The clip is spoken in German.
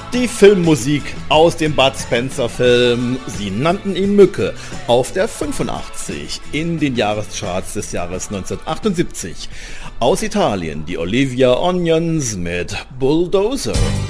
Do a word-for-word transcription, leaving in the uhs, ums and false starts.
Die Filmmusik aus dem Bud Spencer-Film Sie nannten ihn Mücke auf der fünfundachtzig in den Jahrescharts des Jahres neunzehnhundertachtundsiebzig. Aus Italien die Olivia Onions mit Bulldozer.